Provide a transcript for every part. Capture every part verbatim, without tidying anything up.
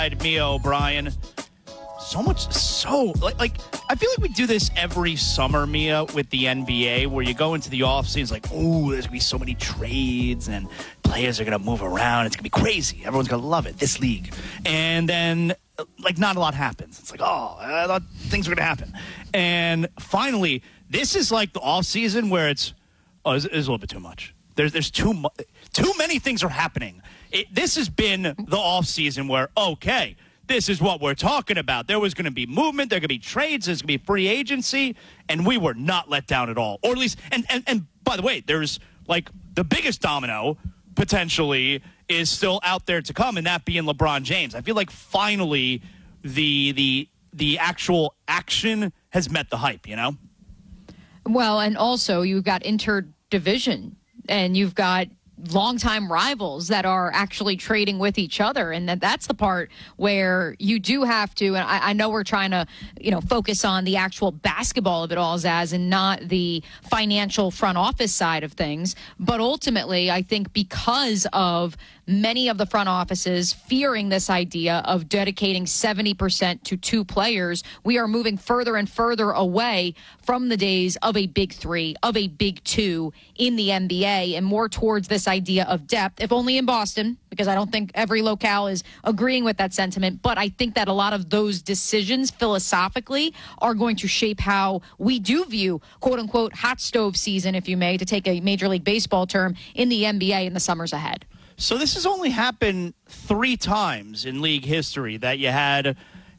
Mia O'Brien. So much, so, like, like, I feel like we do this every summer, Mia, with the N B A, where you go into the offseason, it's like, oh, there's going to be so many trades, and players are going to move around. It's going to be crazy. Everyone's going to love it, this league. And then, like, not a lot happens. It's like, oh, I thought things were going to happen. And finally, this is like the offseason where it's, oh, it's, it's a little bit too much. There's, there's too much. Too many things are happening. It, this has been the offseason where, okay, this is what we're talking about. There was going to be movement. There could be trades. There's going to be free agency. And we were not let down at all. Or at least, and, and, and by the way, there's like the biggest domino potentially is still out there to come, and that being LeBron James. I feel like finally the the the actual action has met the hype, you know? Well, and also you've got interdivision, and you've got longtime rivals that are actually trading with each other. And that that's the part where you do have to, and I, I know we're trying to, you know, focus on the actual basketball of it all, Zaz, and not the financial front office side of things. But ultimately, I think because of many of the front offices fearing this idea of dedicating seventy percent to two players, we are moving further and further away from the days of a big three, of a big two in the N B A, and more towards this idea of depth, if only in Boston, because I don't think every locale is agreeing with that sentiment. But I think that a lot of those decisions philosophically are going to shape how we do view, quote unquote, hot stove season, if you may, to take a Major League Baseball term, in the N B A in the summers ahead. So this has only happened three times in league history that you had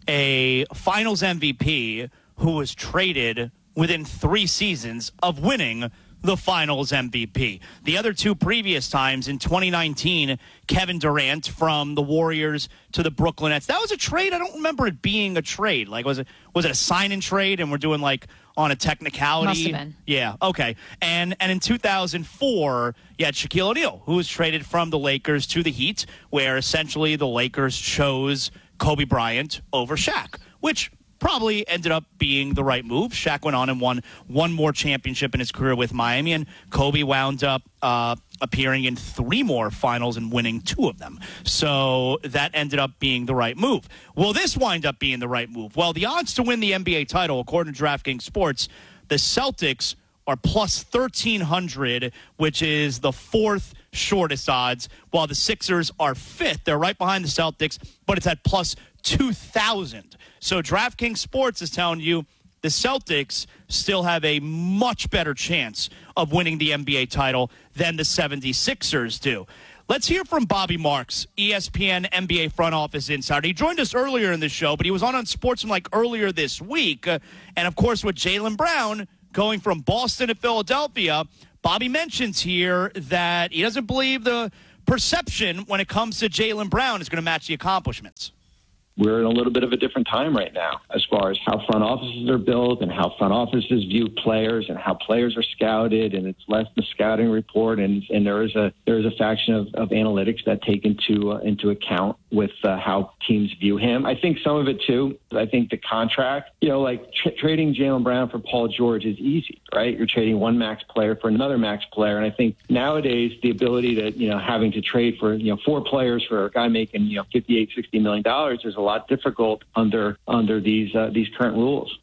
a finals M V P who was traded within three seasons of winning the finals M V P. The other two previous times, in twenty nineteen, Kevin Durant from the Warriors to the Brooklyn Nets. That was a trade. I don't remember it being a trade. Like, was it was it a sign-and trade, and we're doing like on a technicality? Must have been. Yeah, okay. And and in two thousand four, you had Shaquille O'Neal, who was traded from the Lakers to the Heat, where essentially the Lakers chose Kobe Bryant over Shaq, which probably ended up being the right move. Shaq went on and won one more championship in his career with Miami, and Kobe wound up uh, appearing in three more finals and winning two of them. So that ended up being the right move. Will this wind up being the right move? Well, the odds to win the N B A title, according to DraftKings Sports, the Celtics are plus thirteen hundred, which is the fourth shortest odds, while the Sixers are fifth. They're right behind the Celtics, but it's at plus two thousand. So DraftKings Sports is telling you the Celtics still have a much better chance of winning the N B A title than the seventy-sixers do. Let's hear from Bobby Marks, E S P N N B A front office insider. He joined us earlier in the show, but he was on on Sportsmanlike earlier this week. Uh, and, of course, with Jaylen Brown going from Boston to Philadelphia, Bobby mentions here that he doesn't believe the perception when it comes to Jaylen Brown is going to match the accomplishments. We're in a little bit of a different time right now as far as how front offices are built and how front offices view players and how players are scouted, and it's less the scouting report, and and there is a there is a faction of, of analytics that take into uh, into account with uh, how teams view him. I think some of it too. I think the contract, you know, like tra- trading Jaylen Brown for Paul George is easy, right? You're trading one max player for another max player, and I think nowadays the ability to, you know, having to trade for, you know, four players for a guy making, you know, fifty-eight, sixty million dollars is a lot difficult under under these uh, these current rules.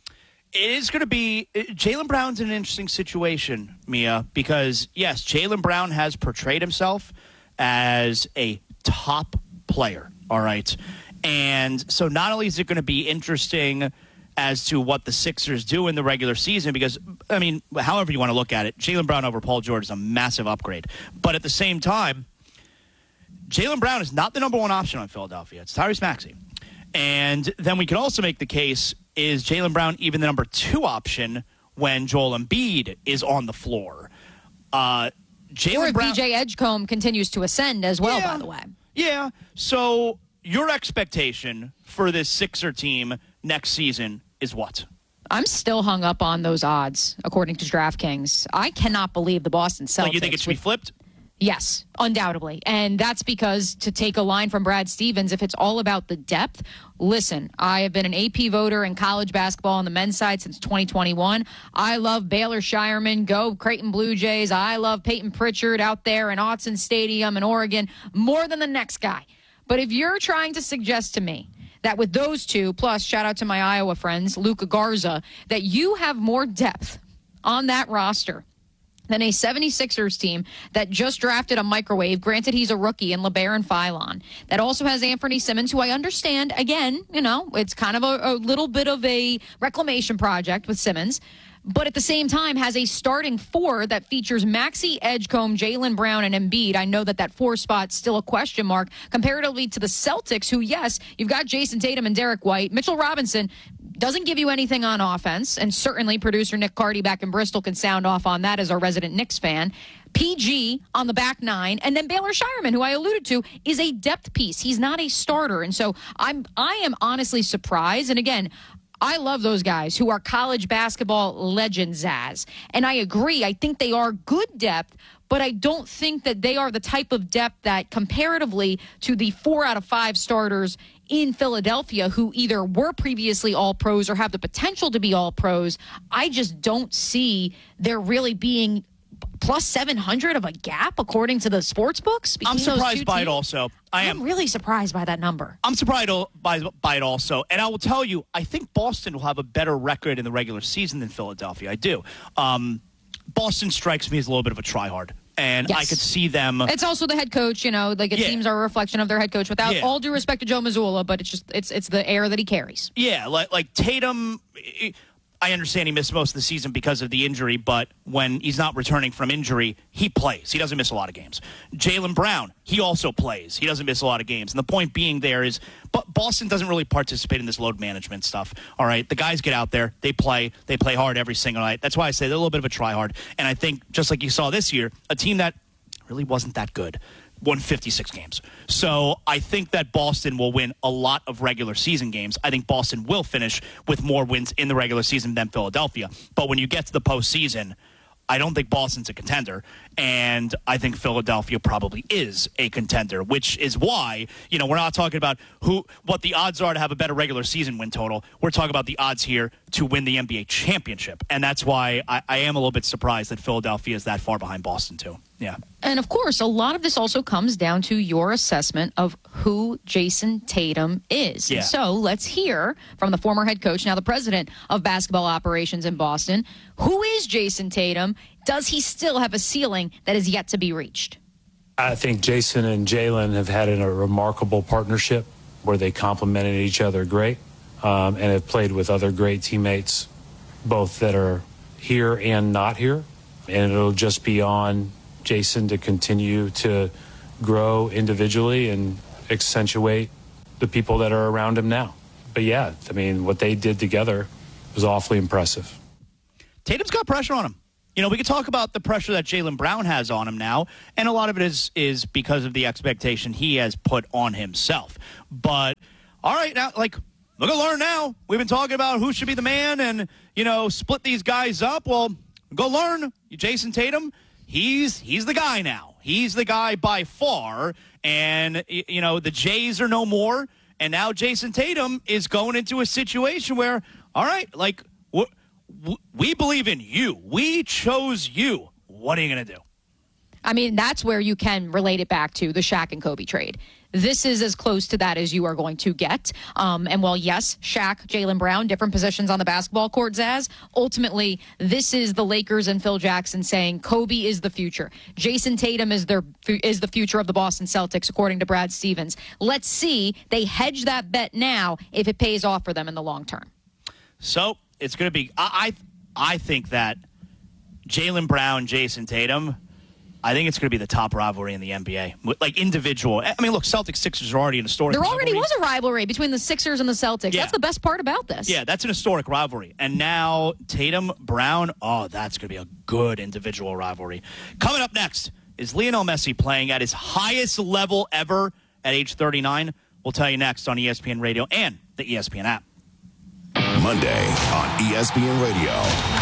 It is going to be – Jaylen Brown's in an interesting situation, Mia, because, yes, Jaylen Brown has portrayed himself as a top player, all right? And so not only is it going to be interesting as to what the Sixers do in the regular season, because, I mean, however you want to look at it, Jaylen Brown over Paul George is a massive upgrade. But at the same time, Jaylen Brown is not the number one option on Philadelphia. It's Tyrese Maxey. And then we can also make the case, is Jaylen Brown even the number two option when Joel Embiid is on the floor? Uh, Jaylen Brown, B J Edgecombe continues to ascend as well, yeah, by the way. Yeah. So your expectation for this Sixer team next season is what? I'm still hung up on those odds, according to DraftKings. I cannot believe the Boston Celtics. Like, you think it should be flipped? Yes, undoubtedly. And that's because, to take a line from Brad Stevens, if it's all about the depth, listen, I have been an A P voter in college basketball on the men's side since twenty twenty-one. I love Baylor Shireman, go Creighton Blue Jays. I love Peyton Pritchard out there in Autzen Stadium in Oregon more than the next guy. But if you're trying to suggest to me that with those two, plus shout out to my Iowa friends, Luka Garza, that you have more depth on that roster than a seventy-sixers team that just drafted a microwave. Granted, he's a rookie in LeBaron Philon. That also has Anthony Simmons, who I understand, again, you know, it's kind of a, a little bit of a reclamation project with Simmons. But at the same time, has a starting four that features Maxey, Edgecombe, Jaylen Brown, and Embiid. I know that that four spot's still a question mark comparatively to the Celtics, who, yes, you've got Jason Tatum and Derek White. Mitchell Robinson doesn't give you anything on offense, and certainly producer Nick Carty back in Bristol can sound off on that as our resident Knicks fan. P G on the back nine, and then Baylor Shireman, who I alluded to, is a depth piece. He's not a starter, and so I'm I am honestly surprised. And again, I love those guys who are college basketball legends as. And I agree. I think they are good depth, but I don't think that they are the type of depth that comparatively to the four out of five starters in Philadelphia who either were previously all pros or have the potential to be all pros, I just don't see there really being plus seven hundred of a gap according to the sports books. I'm surprised by it also. I am I'm really surprised by that number. I'm surprised by, by it also. And I will tell you, I think Boston will have a better record in the regular season than Philadelphia. I do. Um, Boston strikes me as a little bit of a tryhard. And yes. I could see them. It's also the head coach, you know, like it yeah. teams are a reflection of their head coach without yeah. all due respect to Joe Mazzulla, but it's just it's it's the air that he carries. Yeah, like like Tatum, I understand he missed most of the season because of the injury, but when he's not returning from injury, he plays. He doesn't miss a lot of games. Jaylen Brown, he also plays. He doesn't miss a lot of games. And the point being there is, but Boston doesn't really participate in this load management stuff. All right, the guys get out there, they play, they play hard every single night. That's why I say they're a little bit of a tryhard. And I think, just like you saw this year, a team that really wasn't that good won fifty-six games. So I think that Boston will win a lot of regular season games. I think Boston will finish with more wins in the regular season than Philadelphia. But when you get to the postseason, I don't think Boston's a contender, and I think Philadelphia probably is a contender, which is why, you know, we're not talking about who what the odds are to have a better regular season win total. We're talking about the odds here to win the N B A championship, and that's why I, I am a little bit surprised that Philadelphia is that far behind Boston, too. Yeah. And, of course, a lot of this also comes down to your assessment of who Jason Tatum is. Yeah. So let's hear from the former head coach, now the president of basketball operations in Boston. Who is Jason Tatum? Does he still have a ceiling that is yet to be reached? I think Jason and Jaylen have had a remarkable partnership where they complemented each other great um, and have played with other great teammates, both that are here and not here. And it'll just be on Jason to continue to grow individually and accentuate the people that are around him now. But yeah, I mean, what they did together was awfully impressive. Tatum's got pressure on him. You know, we could talk about the pressure that Jaylen Brown has on him now, and a lot of it is is because of the expectation he has put on himself. But, all right, now, like, look at learn now. We've been talking about who should be the man and, you know, split these guys up. Well, go learn. Jason Tatum, he's he's the guy now. He's the guy by far, and, you know, the Jays are no more, and now Jason Tatum is going into a situation where, all right, like, what? We believe in you. We chose you. What are you going to do? I mean, that's where you can relate it back to the Shaq and Kobe trade. This is as close to that as you are going to get. Um, and while, yes, Shaq, Jaylen Brown, different positions on the basketball court, Zaz, ultimately, this is the Lakers and Phil Jackson saying Kobe is the future. Jason Tatum is their is the future of the Boston Celtics, according to Brad Stevens. Let's see. They hedge that bet now if it pays off for them in the long term. So it's going to be I, I I think that Jaylen Brown, Jason Tatum, I think it's going to be the top rivalry in the N B A. Like individual. I mean, look, Celtics Sixers are already an historic There already rivalry. was a rivalry between the Sixers and the Celtics. Yeah. That's the best part about this. Yeah, that's an historic rivalry. And now Tatum, Brown, oh, that's going to be a good individual rivalry. Coming up next, is Lionel Messi playing at his highest level ever at age thirty-nine? We'll tell you next on E S P N Radio and the E S P N app. Monday on E S P N Radio.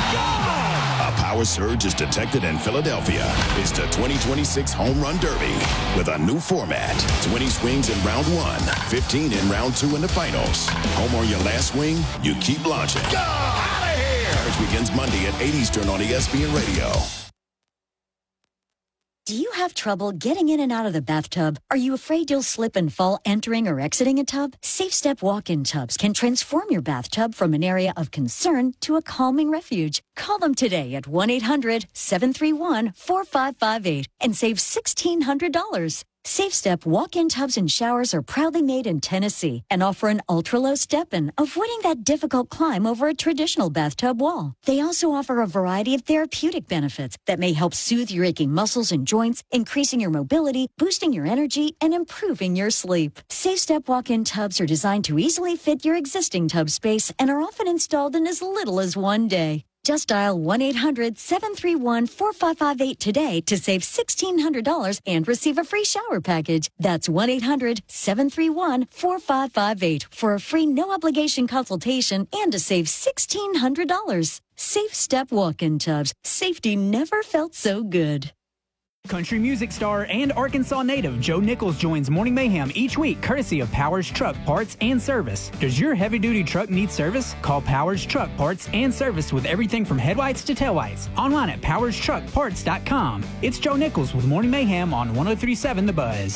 A power surge is detected in Philadelphia. It's the twenty twenty-six Home Run Derby with a new format. twenty swings in round one, fifteen in round two in the finals. Home on your last swing, you keep launching. Go out of here! Coverage begins Monday at eight Eastern on E S P N Radio. Do you have trouble getting in and out of the bathtub? Are you afraid you'll slip and fall entering or exiting a tub? Safe Step walk-in tubs can transform your bathtub from an area of concern to a calming refuge. Call them today at one eight hundred seven three one four five five eight and save one thousand six hundred dollars. Safe Step walk-in tubs and showers are proudly made in Tennessee and offer an ultra-low step-in, avoiding that difficult climb over a traditional bathtub wall. They also offer a variety of therapeutic benefits that may help soothe your aching muscles and joints, increasing your mobility, boosting your energy, and improving your sleep. Safe Step walk-in tubs are designed to easily fit your existing tub space and are often installed in as little as one day. Just dial one eight hundred seven three one four five five eight today to save one thousand six hundred dollars and receive a free shower package. That's one eight hundred seven three one four five five eight for a free no-obligation consultation and to save one thousand six hundred dollars. Safe Step walk-in tubs. Safety never felt so good. Country music star and Arkansas native Joe Nichols joins Morning Mayhem each week courtesy of Powers Truck Parts and Service. Does your heavy-duty truck need service? Call Powers Truck Parts and Service with everything from headlights to taillights. Online at powers truck parts dot com. It's Joe Nichols with Morning Mayhem on one oh three point seven The Buzz.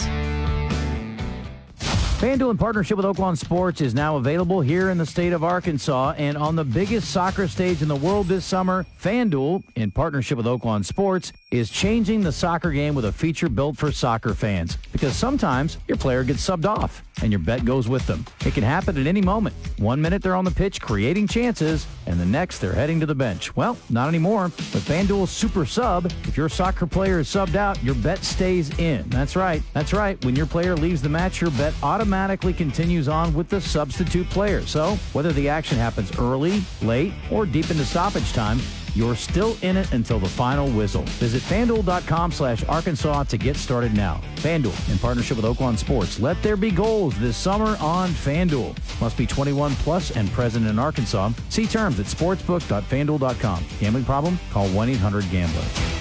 FanDuel, in partnership with Oaklawn Sports, is now available here in the state of Arkansas. And on the biggest soccer stage in the world this summer, FanDuel, in partnership with Oaklawn Sports, is changing the soccer game with a feature built for soccer fans. Because sometimes your player gets subbed off and your bet goes with them. It can happen at any moment. One minute they're on the pitch creating chances, and the next they're heading to the bench. Well, not anymore. With FanDuel's Super Sub, if your soccer player is subbed out, your bet stays in. That's right. That's right. When your player leaves the match, your bet automatically continues on with the substitute player. So whether the action happens early, late, or deep into stoppage time, you're still in it until the final whistle. Visit FanDuel.com slash Arkansas to get started now. FanDuel, in partnership with Oaklawn Sports. Let there be goals this summer on FanDuel. Must be twenty-one plus and present in Arkansas. See terms at sportsbook dot fan duel dot com. Gambling problem? Call one eight hundred gambler.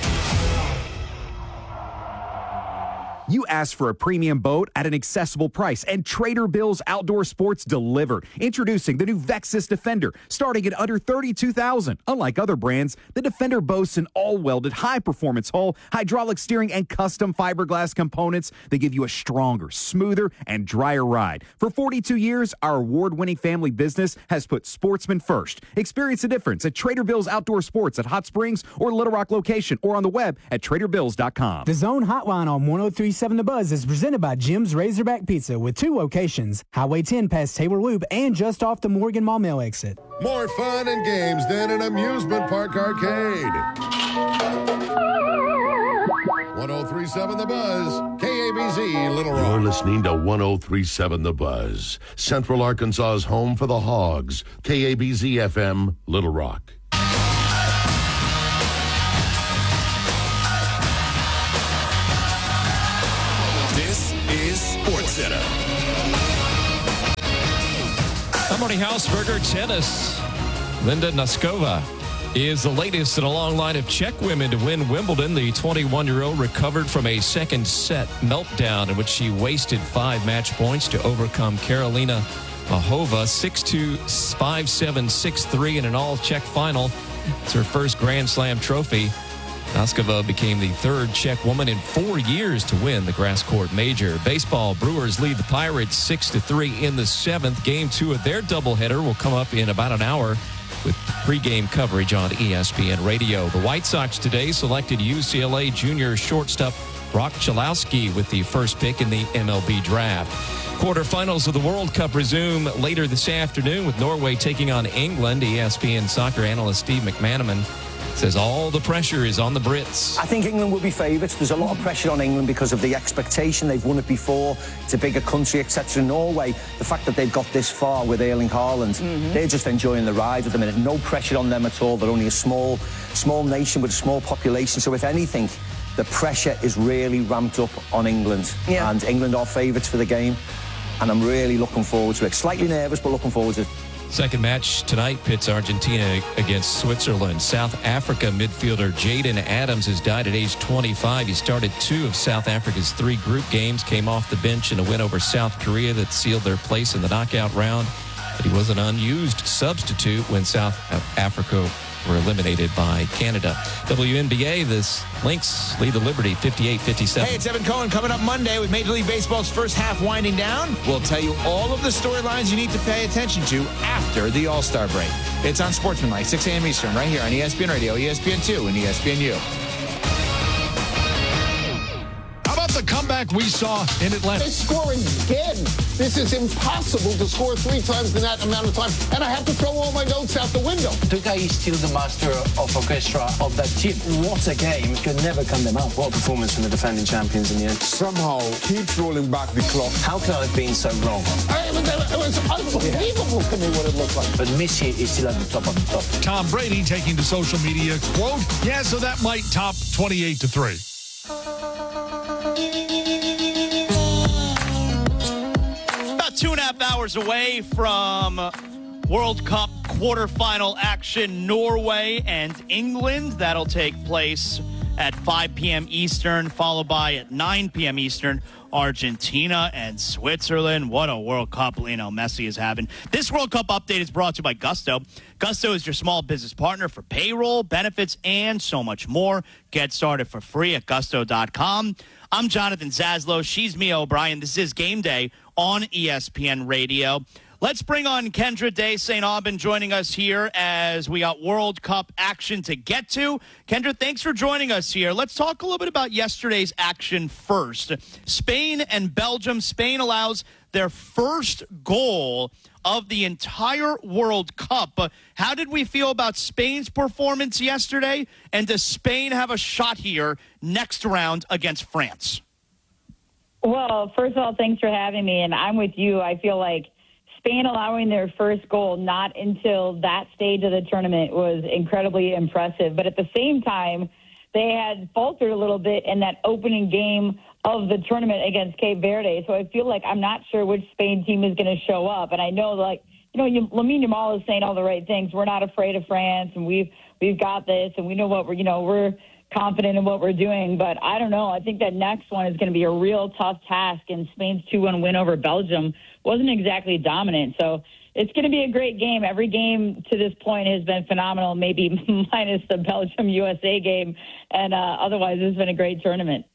You asked for a premium boat at an accessible price, and Trader Bill's Outdoor Sports delivered. Introducing the new Vexus Defender, starting at under thirty-two thousand dollars. Unlike other brands, the Defender boasts an all-welded, high-performance hull, hydraulic steering, and custom fiberglass components that give you a stronger, smoother, and drier ride. For forty-two years, our award-winning family business has put sportsmen first. Experience the difference at Trader Bill's Outdoor Sports at Hot Springs or Little Rock location, or on the web at trader bills dot com. The Zone Hotline on one oh three point seven The Buzz is presented by Jim's Razorback Pizza with two locations, Highway ten past Taylor Loop and just off the Morgan Mall Mill exit. More fun and games than an amusement park arcade. one oh three point seven The Buzz, K A B Z, Little Rock. You're listening to one oh three point seven The Buzz, Central Arkansas's home for the Hogs, K A B Z F M, Little Rock. Center. I'm Marty Hausberger. Tennis. Linda Noskova is the latest in a long line of Czech women to win Wimbledon. The twenty-one-year-old recovered from a second set meltdown in which she wasted five match points to overcome Karolina Mahova six two, five seven, six three in an all-Czech final. It's her first Grand Slam trophy. Noskova became the third Czech woman in four years to win the grass court major. Baseball, Brewers lead the Pirates six to three in the seventh. Game two of their doubleheader will come up in about an hour with pregame coverage on E S P N Radio. The White Sox today selected U C L A junior shortstop Brock Chalowski with the first pick in the M L B draft. Quarterfinals of the World Cup resume later this afternoon with Norway taking on England. E S P N soccer analyst Steve McManaman says all the pressure is on the Brits. I think England will be favourites. There's a lot of pressure on England because of the expectation. They've won it before. It's a bigger country, et cetera. Norway, the fact that they've got this far with Erling Haaland, mm-hmm. they're just enjoying the ride at the minute. No pressure on them at all. They're only a small, small nation with a small population. So if anything, the pressure is really ramped up on England. Yeah. And England are favourites for the game. And I'm really looking forward to it. Slightly nervous, but looking forward to it. Second match tonight pits Argentina against Switzerland. South Africa midfielder Jaden Adams has died at age twenty-five. He started two of South Africa's three group games, came off the bench in a win over South Korea that sealed their place in the knockout round. But he was an unused substitute when South Africa were eliminated by Canada. W N B A, this Lynx lead the Liberty fifty-eight fifty-seven. Hey, it's Evan Cohen coming up Monday with Major League Baseball's first half winding down. We'll tell you all of the storylines you need to pay attention to after the All-Star break. It's on Sportsmanlike, six a.m. Eastern, right here on E S P N Radio, E S P N two, and E S P N U. The comeback we saw in Atlanta. They score again. This is impossible to score three times in that amount of time, and I have to throw all my notes out the window. Tuka is still the master of orchestra of that team. What a game. Could never come them out. What a performance from the defending champions in the end. Somehow keeps rolling back the clock. How can I have been so wrong? I mean, it was unbelievable to me what it looked like. But Messi is still at the top of the top. Tom Brady taking to social media, quote, yeah, so that might top twenty-eight to three. Two and a half hours away from World Cup quarterfinal action, Norway and England. That'll take place at five p.m. Eastern, followed by at nine p.m. Eastern, Argentina and Switzerland. What a World Cup Lionel Messi is having. This World Cup update is brought to you by Gusto. Gusto is your small business partner for payroll, benefits, and so much more. Get started for free at gusto dot com. I'm Jonathan Zaslow. She's Mia O'Brien. This is Game Day on E S P N Radio. Let's bring on Kendra Day Saint Aubin joining us here as we got World Cup action to get to. Kendra, thanks for joining us here. Let's talk a little bit about yesterday's action first. Spain and Belgium. Spain allows their first goal of the entire World Cup. How did we feel about Spain's performance yesterday? And does Spain have a shot here next round against France? Well, first of all, thanks for having me. And I'm with you. I feel like Spain allowing their first goal not until that stage of the tournament was incredibly impressive. But at the same time, they had faltered a little bit in that opening game of the tournament against Cape Verde. So I feel like I'm not sure which Spain team is going to show up. And I know, like, you know, Lamine Yamal is saying all the right things. We're not afraid of France, and we've we've got this, and we know what we're, you know, we're confident in what we're doing. But I don't know. I think that next one is going to be a real tough task, and Spain's two one win over Belgium wasn't exactly dominant. So it's going to be a great game. Every game to this point has been phenomenal, maybe minus the Belgium-U S A game. And uh, otherwise, it's been a great tournament.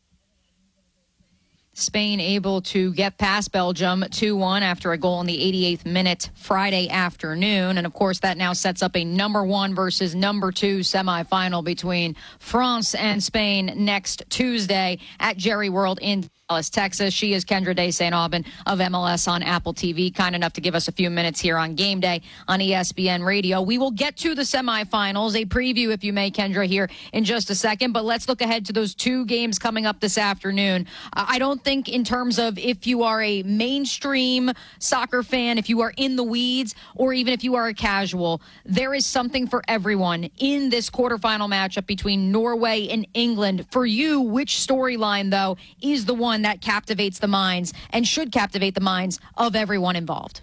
Spain able to get past Belgium two one after a goal in the eighty-eighth minute Friday afternoon. And, of course, that now sets up a number one versus number two semifinal between France and Spain next Tuesday at Jerry World in Dallas, Texas. She is Kendra Day Saint Aubin of M L S on Apple T V, kind enough to give us a few minutes here on Game Day on E S P N Radio. We will get to the semifinals, a preview, if you may, Kendra, here in just a second. But let's look ahead to those two games coming up this afternoon. Uh, I don't think in terms of if you are a mainstream soccer fan, if you are in the weeds, or even if you are a casual, there is something for everyone in this quarterfinal matchup between Norway and England. For you, which storyline, though, is the one that captivates the minds and should captivate the minds of everyone involved?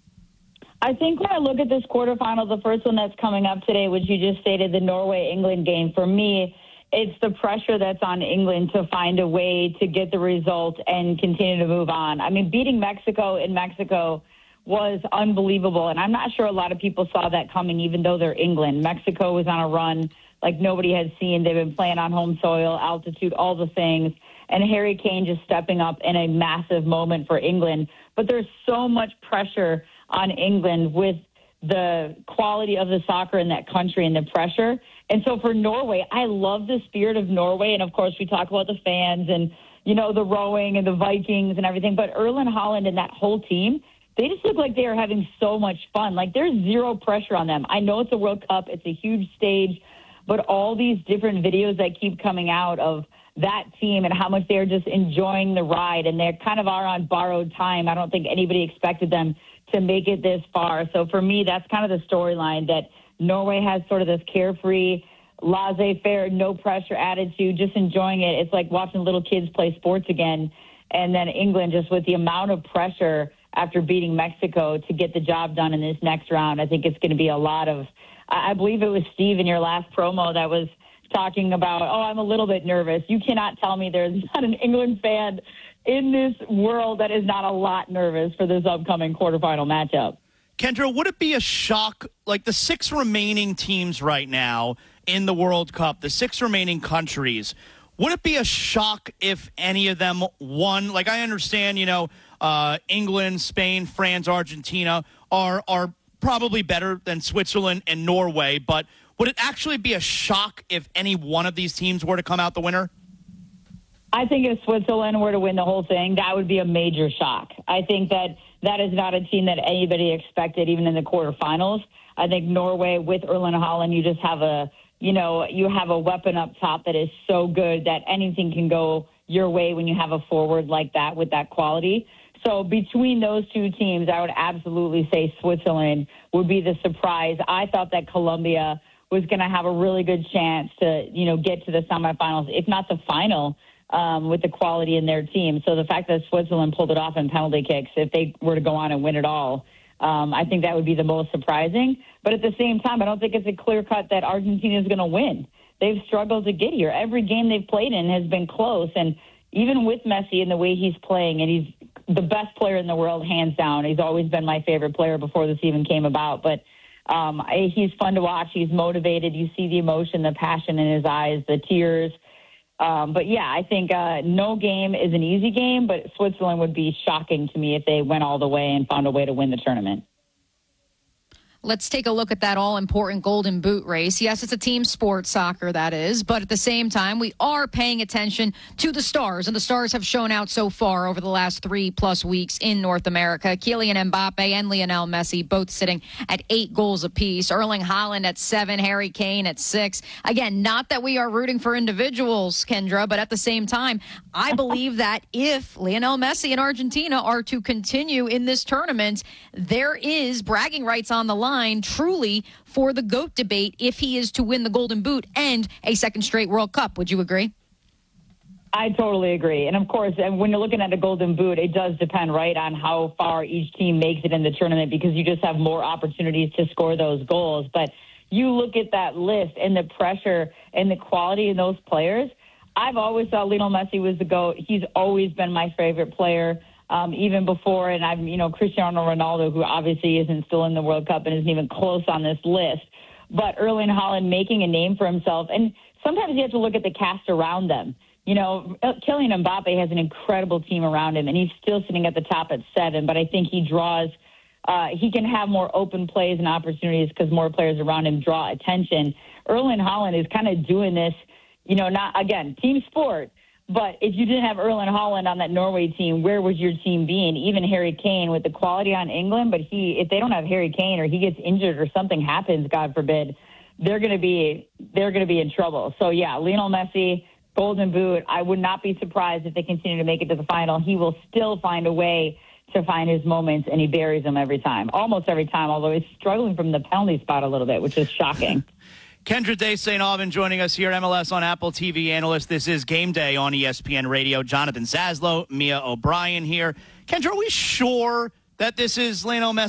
I think when I look at this quarterfinal, the first one that's coming up today, which you just stated, the Norway-England game, for me, it's the pressure that's on England to find a way to get the result and continue to move on. I mean, beating Mexico in Mexico was unbelievable, and I'm not sure a lot of people saw that coming, even though they're England. Mexico was on a run like nobody had seen. They've been playing on home soil, altitude, all the things. And Harry Kane just stepping up in a massive moment for England. But there's so much pressure on England with the quality of the soccer in that country and the pressure. And so for Norway, I love the spirit of Norway. And, of course, we talk about the fans and, you know, the rowing and the Vikings and everything. But Erling Haaland and that whole team, they just look like they are having so much fun. Like, there's zero pressure on them. I know it's a World Cup. It's a huge stage. But all these different videos that keep coming out of that team and how much they're just enjoying the ride, and they kind of are on borrowed time. I don't think anybody expected them to make it this far. So for me, that's kind of the storyline, that Norway has sort of this carefree, laissez-faire, no pressure attitude, just enjoying it. It's like watching little kids play sports again. And then England, just with the amount of pressure after beating Mexico to get the job done in this next round, I think it's going to be a lot of, I believe it was Steve in your last promo that was talking about, oh, I'm a little bit nervous. You cannot tell me there's not an England fan in this world that is not a lot nervous for this upcoming quarterfinal matchup. Kendra, would it be a shock, like the six remaining teams right now in the World Cup, the six remaining countries, would it be a shock if any of them won? Like, I understand, you know, uh, England, Spain, France, Argentina are are probably better than Switzerland and Norway, but would it actually be a shock if any one of these teams were to come out the winner? I think if Switzerland were to win the whole thing, that would be a major shock. I think that that is not a team that anybody expected, even in the quarterfinals. I think Norway with Erling Haaland, you just have a, you know, you have a weapon up top that is so good that anything can go your way when you have a forward like that with that quality. So between those two teams, I would absolutely say Switzerland would be the surprise. I thought that Colombia was going to have a really good chance to, you know, get to the semifinals, if not the final, um, with the quality in their team. So the fact that Switzerland pulled it off in penalty kicks, if they were to go on and win it all, um, I think that would be the most surprising. But at the same time, I don't think it's a clear cut that Argentina is going to win. They've struggled to get here. Every game they've played in has been close. And even with Messi and the way he's playing, and he's the best player in the world, hands down. He's always been my favorite player before this even came about. But um, I, he's fun to watch. He's motivated. You see the emotion, the passion in his eyes, the tears. Um, but, yeah, I think uh, no game is an easy game, but Switzerland would be shocking to me if they went all the way and found a way to win the tournament. Let's take a look at that all-important Golden Boot race. Yes, it's a team sport, soccer, that is. But at the same time, we are paying attention to the stars. And the stars have shown out so far over the last three-plus weeks in North America. Kylian Mbappe and Lionel Messi both sitting at eight goals apiece. Erling Haaland at seven. Harry Kane at six. Again, not that we are rooting for individuals, Kendra, but at the same time, I believe that if Lionel Messi and Argentina are to continue in this tournament, there is bragging rights on the line. Truly for the GOAT debate if he is to win the Golden Boot and a second straight World Cup. Would you agree? I totally agree. And, of course, and when you're looking at a Golden Boot, it does depend, right, on how far each team makes it in the tournament because you just have more opportunities to score those goals. But you look at that list and the pressure and the quality of those players. I've always thought Lionel Messi was the GOAT. He's always been my favorite player. Um, even before, and I'm, you know, Cristiano Ronaldo, who obviously isn't still in the World Cup and isn't even close on this list, but Erling Haaland making a name for himself. And sometimes you have to look at the cast around them. You know, Kylian Mbappe has an incredible team around him, and he's still sitting at the top at seven, but I think he draws, uh, he can have more open plays and opportunities because more players around him draw attention. Erling Haaland is kind of doing this, you know, not, again, team sport. But if you didn't have Erling Haaland on that Norway team, where would your team be? And even Harry Kane with the quality on England, but he, if they don't have Harry Kane or he gets injured or something happens, God forbid, they're going to be they're going to be in trouble. So yeah, Lionel Messi, Golden Boot. I would not be surprised if they continue to make it to the final. He will still find a way to find his moments, and he buries them every time, almost every time. Although he's struggling from the penalty spot a little bit, which is shocking. Kendra Day Saint Aubin joining us here, M L S on Apple T V analyst. This is Game Day on E S P N Radio. Jonathan Zaslow, Mia O'Brien here. Kendra, are we sure that this is Lionel Messi?